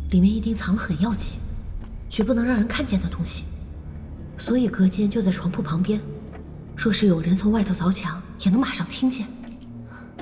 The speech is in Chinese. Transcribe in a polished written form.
里面一定藏了很要紧，绝不能让人看见的东西。所以隔间就在床铺旁边，若是有人从外头凿墙，也能马上听见。